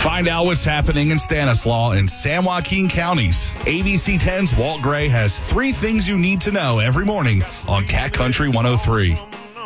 Find out what's happening in Stanislaus and San Joaquin counties. ABC 10's Walt Gray has 3 things you need to know every morning on Cat Country 103.